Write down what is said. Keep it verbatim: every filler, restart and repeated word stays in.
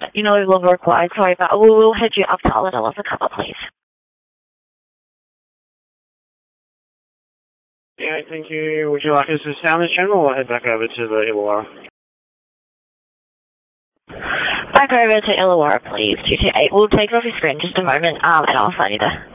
you're no longer required, sorry, but we will head you up to Ulladulla for cover, please. Yeah, thank you. Would you like us to sound this channel or head back over to the Illawarra? Back over to Illawarra, please. two two eight. We'll take it off your screen just a moment, um, and I'll sign you there.